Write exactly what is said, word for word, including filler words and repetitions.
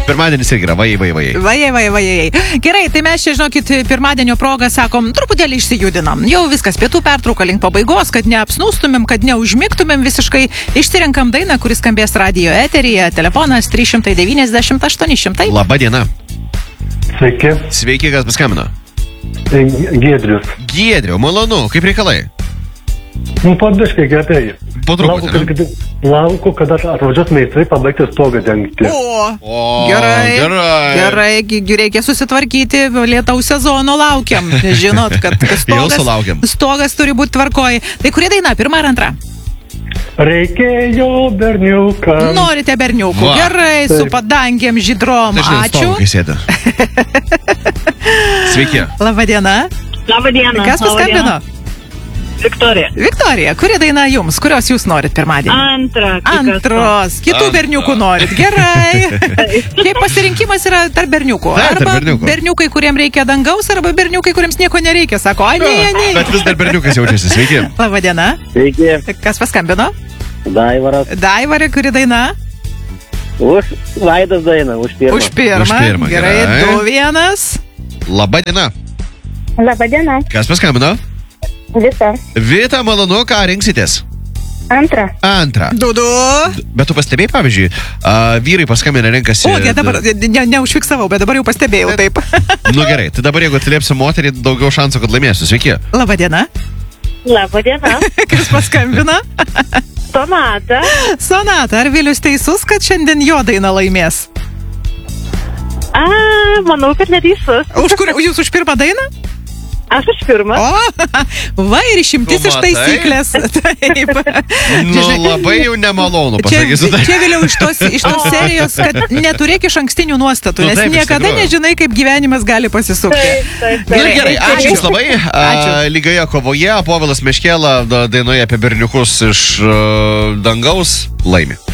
Pirmadienis irgi yra, vajai, vajai, vajai. Vajai, vajai, vajai. Gerai, tai mes čia, žinokit, pirmadienio progą sakom, truputėlį išsijudinam. Jau viskas, pietų pertrauka link pabaigos, kad neapsnūstumėm, kad neužmigtumėm visiškai. Išsirenkam dainą, kuris skambės radio eteryje. Telefonas trys devyni aštuoni aštuoni šimtai. Labą dieną. Sveiki. Sveiki, kas paskambino? Giedrius. Giedriu, malonu, kaip reikalai? Nu, padbiškai gerai. Po truputį, Lauku, kad, lauku, kada atvažiuos meistrai pabaigti stogą dengti. O, O, gerai, gerai. gerai, gi- reikia susitvarkyti, lietaus sezono laukiam. Žinot, kad, kad Jau stogas, sulaukėm. stogas turi būti tvarkoj. Tai kuri daina, pirma ar antra? Reikėjo berniukam. Norite berniukų. Va. Gerai, su Taip. padangėm žydrom. Dažniau Ačiū. stogu, kai sėdi. Sveiki. Labadiena. Labą dieną. Kas Labą paskambino? dieną. Viktorija. Viktorija, kuri daina jums? Kurios jūs norit pirmadienį? Antra. Antros. Kitų Antra. berniukų norit. Gerai. Šiaip pasirinkimas yra tarp berniukų. Taip, tarp Arba berniukų. berniukai, kuriems reikia dangaus, arba berniukai, kuriems nieko nereikia. Sako, ai, ne, ne. Bet vis dar berniukas jaučiasi, sveiki. Labadiena. Sveiki, Kas paskambino? Daivaras. Daivarė, kuri daina? Už Vaidas dainą, už pirmą. Už pirmą. Už pirmą, Gerai, gerai. du vienas. Labą dieną. Labadiena, Kas paskambino? Vita. Vita, malonu, ką rinksitės? Antra. Antrą. Du, du. Bet tu pastebėjai, pavyzdžiui, a, vyrai paskambina renkasi... O, ne, dabar, ne, neužfiksavau, bet dabar jau pastebėjau taip. Nu gerai, tai dabar jeigu atsiliepsi moterį, daugiau šansų, kad laimėsiu. Sveiki. Labadiena. Labą dieną. Kas paskambina? Sonata. Sonata, ar Vilius teisus, kad šiandien jo daina laimės? A, manau, kad neteisus. Už kur, jūs už pirmą dainą? Aš už pirmą. O, va ir išimtis Tu iš matai? taisyklės. Taip. Nu, labai jau nemalonu, Čia, pasakysiu. tai. čia vėliau iš tos, iš tos serijos, kad neturėk iš ankstinių nuostatų, Nu, nes taip, iš niekada tikrųjų. nežinai, kaip gyvenimas gali pasisukti. Taip, taip, Na taip. gerai, ačiū Jums labai. A, Ačiū. Lygioje kovoje Povilas Meškėla da- dainoje apie berniukus iš a, dangaus laimi.